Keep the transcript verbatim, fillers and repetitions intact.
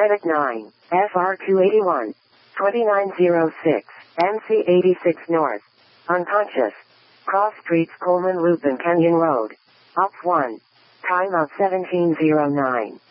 Medic nine, F R two eighty-one, twenty-nine oh six, M C eighty-six North. Unconscious. Cross streets Coleman Loop and Kenyon Road. Op one. Time of seventeen oh nine.